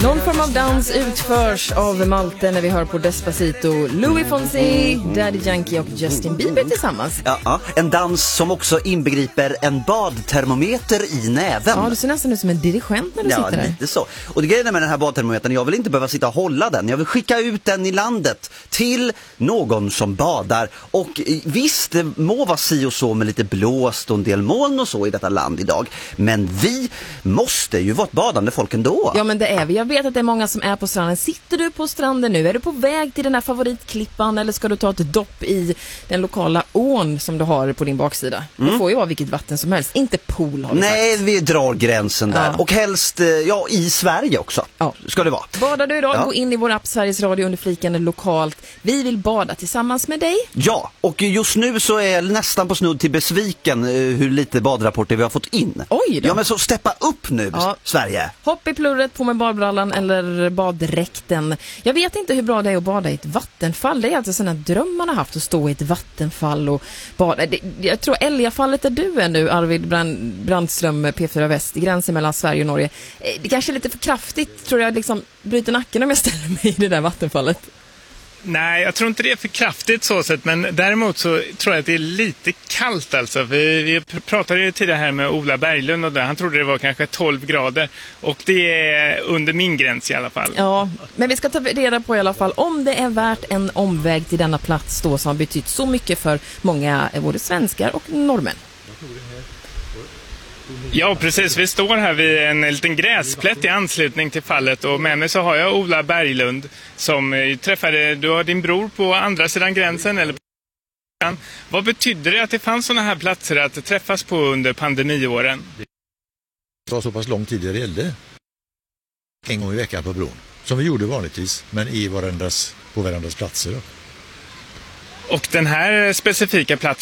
Någon form av dans utförs av Malte när vi hör på Despacito, Louis Fonsi, Daddy Yankee och Justin Bieber tillsammans. Ja, en dans som också inbegriper en badtermometer i näven. Ja, du ser nästan ut som en dirigent när du sitter där. Ja, lite så. Och det grejen med den här badtermometern, jag vill inte behöva sitta och hålla den. Jag vill skicka ut den i landet till någon som badar. Och visst, det må vara si och så med lite blåst och en del moln och så i detta land idag. Men vi måste ju vara ett badande folk ändå. Ja, men det är vi. Jag vet att det är många som är på stranden. Sitter du på stranden nu? Är du på väg till den här favoritklippan eller ska du ta ett dopp i den lokala ån som du har på din baksida? Det får ju vara vilket vatten som helst. Inte pool har vi Nej, sagt. vi drar gränsen där. Ja. Och helst, i Sverige också. Ja. Ska det vara. Badar du idag? Ja. Gå in i vår app Sveriges Radio under fliken lokalt. Vi vill bada tillsammans med dig. Ja, och just nu så är jag nästan på snudd till besviken hur lite badrapporter vi har fått in. Oj då. Ja, men så steppa upp nu, Sverige. Hopp i plurret, på med badbrallan eller baddräkten. Jag vet inte hur bra det är att bada i ett vattenfall. Det är alltså sådana drömmar man har haft att stå i ett vattenfall och bada. Jag tror Älgafallet där du är nu, Arvid Brandström, P4 Väst, i gränsen mellan Sverige och Norge. Det kanske är lite för kraftigt, tror jag, liksom bryter nacken om jag ställer mig i det där vattenfallet. Nej, jag tror inte det är för kraftigt så sett, men däremot så tror jag att det är lite kallt alltså. Vi pratade ju tidigare här med Ola Berglund och han trodde det var kanske 12 grader och det är under min gräns i alla fall. Ja, men vi ska ta reda på i alla fall om det är värt en omväg till denna plats då som har betytt så mycket för många, både svenskar och norrmän. Ja, precis. Vi står här vid en liten gräsplätt i anslutning till fallet och med mig så har jag Ola Berglund som träffade, du har din bror på andra sidan gränsen eller på. Vad betyder det att det fanns sådana här platser att träffas på under pandemiåren? Det var så pass lång tid det gällde. En gång i veckan på bron. Som vi gjorde vanligtvis, men på varandras platser då. Och den här specifika platsen